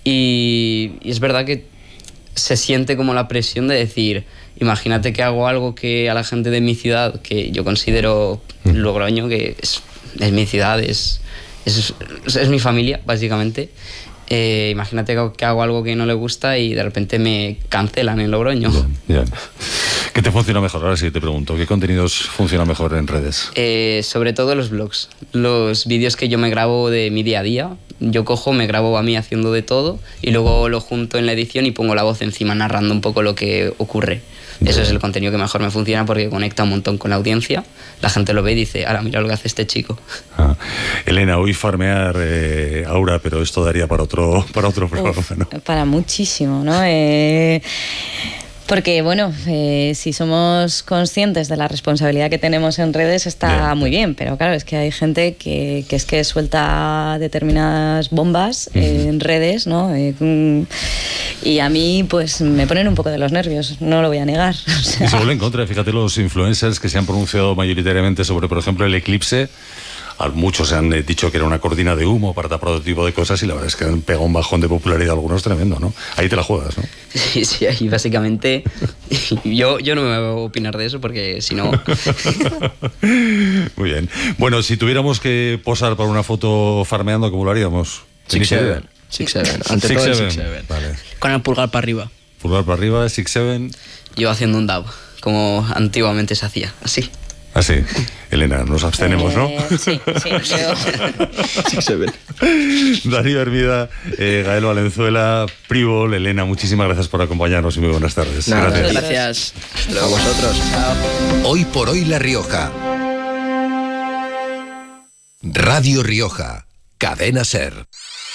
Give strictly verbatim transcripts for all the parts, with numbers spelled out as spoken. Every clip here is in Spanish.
Y, y es verdad que se siente como la presión de decir, imagínate que hago algo que a la gente de mi ciudad, que yo considero Logroño, que es, es mi ciudad, es, es, es mi familia, básicamente. Eh, imagínate que hago algo que no le gusta y de repente me cancelan en Logroño. Bien, bien. ¿Qué te funciona mejor? Ahora sí te pregunto, ¿qué contenidos funcionan mejor en redes? Eh, sobre todo los vlogs, los vídeos que yo me grabo de mi día a día. Yo cojo, me grabo a mí haciendo de todo y luego lo junto en la edición y pongo la voz encima narrando un poco lo que ocurre. Eso es el contenido que mejor me funciona porque conecta un montón con la audiencia. La gente lo ve y dice, ahora mira lo que hace este chico. Ah. Elena, hoy farmear eh, Aura, pero esto daría para otro, para otro programa, Uf, ¿no? Para muchísimo, ¿no? Eh... Porque, bueno, eh, si somos conscientes de la responsabilidad que tenemos en redes está bien. Muy bien, pero claro, es que hay gente que, que es que suelta determinadas bombas uh-huh. eh, en redes, ¿no? Eh, y a mí, pues, me ponen un poco de los nervios, no lo voy a negar. O sea. Y se vuelve en contra, fíjate los influencers que se han pronunciado mayoritariamente sobre, por ejemplo, el eclipse. Muchos se han dicho que era una cortina de humo para tapar otro tipo de cosas y la verdad es que han pegado un bajón de popularidad a algunos tremendo, ¿no? Ahí te la juegas, ¿no? Sí, sí, ahí básicamente yo, yo no me voy a opinar de eso porque si no... Muy bien. Bueno, si tuviéramos que posar para una foto farmeando, ¿cómo lo haríamos? Six Seven. Six Seven. Ante Six todo el seven. Six Seven. Vale. Con el pulgar para arriba. Pulgar para arriba, Six Seven. Yo haciendo un dab, como antiguamente se hacía, así. Ah, sí. Elena, nos abstenemos, eh, ¿no? Sí, sí, creo. Six Seven. Darío Hermida, eh, Gael Valenzuela, Privol, Elena, muchísimas gracias por acompañarnos y muy buenas tardes. Nada, gracias. Gracias. A vosotros. Chao. Hoy por hoy La Rioja. Radio Rioja. Cadena SER.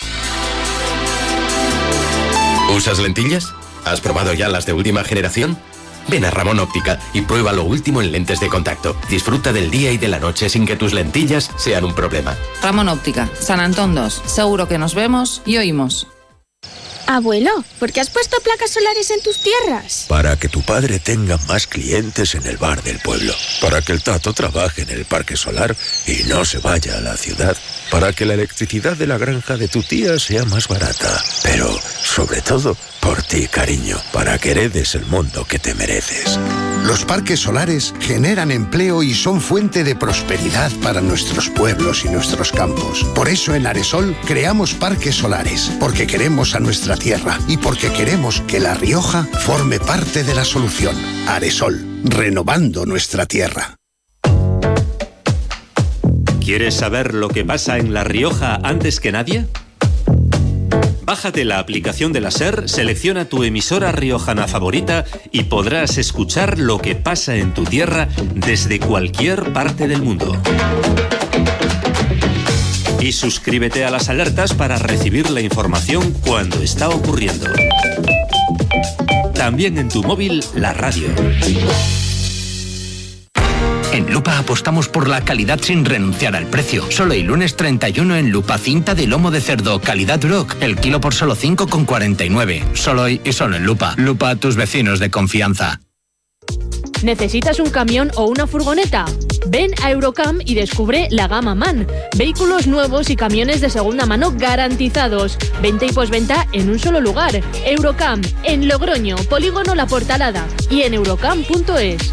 ¿Usas lentillas? ¿Has probado ya las de última generación? Ven a Ramón Óptica y prueba lo último en lentes de contacto. Disfruta del día y de la noche sin que tus lentillas sean un problema. Ramón Óptica, San Antón dos. Seguro que nos vemos y oímos. Abuelo, ¿por qué has puesto placas solares en tus tierras? Para que tu padre tenga más clientes en el bar del pueblo. Para que el Tato trabaje en el parque solar y no se vaya a la ciudad. Para que la electricidad de la granja de tu tía sea más barata. Pero, sobre todo, por ti, cariño. Para que heredes el mundo que te mereces. Los parques solares generan empleo y son fuente de prosperidad para nuestros pueblos y nuestros campos. Por eso en Aresol creamos parques solares, porque queremos a nuestra tierra y porque queremos que La Rioja forme parte de la solución. Aresol, renovando nuestra tierra. ¿Quieres saber lo que pasa en La Rioja antes que nadie? Bájate la aplicación de la SER, selecciona tu emisora riojana favorita y podrás escuchar lo que pasa en tu tierra desde cualquier parte del mundo. Y suscríbete a las alertas para recibir la información cuando está ocurriendo. También en tu móvil, la radio. En Lupa apostamos por la calidad sin renunciar al precio. Solo el lunes treinta y uno en Lupa cinta de lomo de cerdo, calidad Duroc, el kilo por solo cinco con cuarenta y nueve. Solo hoy y solo en Lupa. Lupa, tus vecinos de confianza. ¿Necesitas un camión o una furgoneta? Ven a Eurocam y descubre la gama MAN. Vehículos nuevos y camiones de segunda mano garantizados. Venta y posventa en un solo lugar. Eurocam, en Logroño, Polígono La Portalada y en eurocam punto es.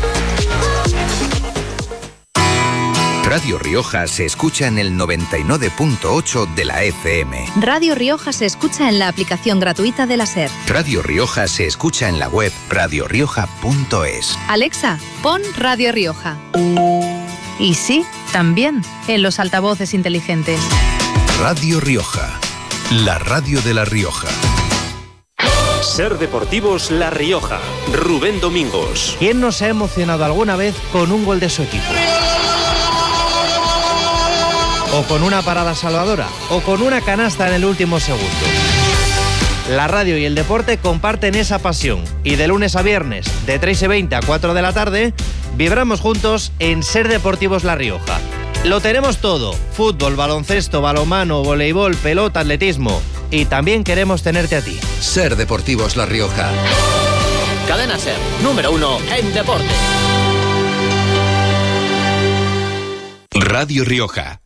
Radio Rioja se escucha en el noventa y nueve punto ocho de la F M. Radio Rioja se escucha en la aplicación gratuita de la SER. Radio Rioja se escucha en la web radio rioja punto es. Alexa, pon Radio Rioja. Y sí, también en los altavoces inteligentes. Radio Rioja, la radio de La Rioja. SER Deportivos La Rioja. Rubén Domingos. ¿Quién no se ha emocionado alguna vez con un gol de su equipo? O con una parada salvadora, o con una canasta en el último segundo. La radio y el deporte comparten esa pasión y de lunes a viernes, de tres y veinte a cuatro de la tarde, vibramos juntos en SER Deportivos La Rioja. Lo tenemos todo: fútbol, baloncesto, balonmano, voleibol, pelota, atletismo. Y también queremos tenerte a ti. SER Deportivos La Rioja. Cadena SER, número uno en deporte. Radio Rioja.